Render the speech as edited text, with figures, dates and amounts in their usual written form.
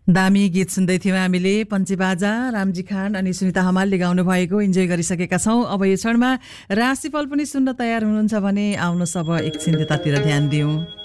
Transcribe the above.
दामी गीत सुन्दै थियौँ हामीले। पञ्ची बाजा, रामजी खान अनि सुनिता हमालले गाउनु भएको इन्जोय गरिसकेका छौँ। अब यो क्षणमा राशिफल पनि सुन्न तयार हुनुहुन्छ भने आउनुहोस् अब एकछिन त्यतातिर ध्यान दिउँ।